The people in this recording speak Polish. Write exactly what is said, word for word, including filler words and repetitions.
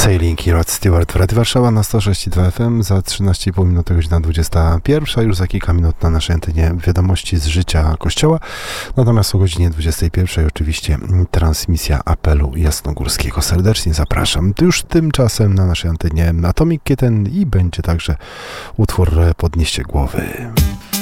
Sailing i Rod Stewart w Radiu Warszawa na sto sześć i dwa F M. Za trzynaście i pół minuty, godzina dwudziesta pierwsza. Już za kilka minut na naszej antenie wiadomości z życia Kościoła. Natomiast o godzinie dwudziestej pierwszej oczywiście transmisja apelu jasnogórskiego. Serdecznie zapraszam. Już tymczasem na naszej antenie Atomic Kitten i będzie także utwór Podnieście głowy.